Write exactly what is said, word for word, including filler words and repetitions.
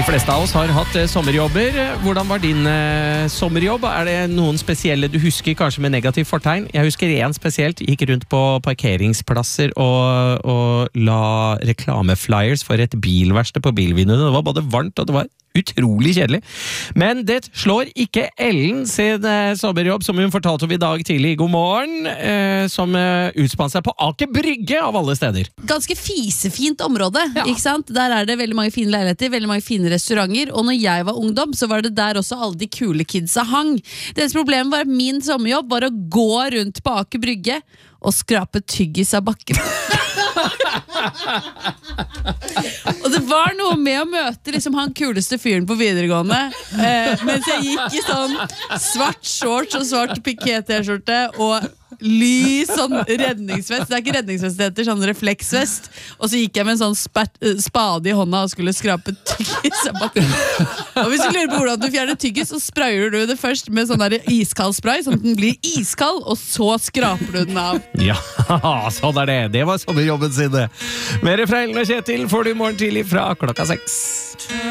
fleste av oss har hatt eh, sommerjobber. Hvordan var din eh, sommerjobb? Er det noen spesielle du husker, kanskje med negativ fortegn? Jeg husker en spesielt. Gikk rundt på parkeringsplasser og, og la reklameflyers for et bilverksted på bilvinduene. Det var både varmt og det var utrolig kjedelig. Men det slår ikke Ellen sin eh, sommerjobb, som hun fortalte om i dag tidlig. God morgen, eh, som eh, utspann seg på Aker Brygge av alle steder. Ganske fisefint område, Ja. ikke sant? Der er det veldig mange fine leiligheter, veldig mange fine restauranter, og når jeg var ungdom, så var det der også alle de kule kidsa hang. Deres problem var at min sommerjobb var å gå rundt på Aker Brygge og skrape tyggis av bakken. Og det var noe med å møte liksom han kuleste fyren på videregående, eh, mens jeg gikk i sånn svart shorts og svart piké-t-skjorte og lys sånn redningsvest. Det er ikke redningsvest, det heter sånn refleksvest. Og så gikk jeg med en sånn spert, spade i hånda og skulle skrape tyggis av bakken. Og hvis du lurer på hvordan du fjerner tyggis, så sprayer du det først med sånn der iskald spray, sånn at den blir iskald, og så skraper du den av. Ja, sånn er det. Det var sommerjobben sin. Mer fra Ellen og Kjetil får du i morgen tidlig fra klokka seks.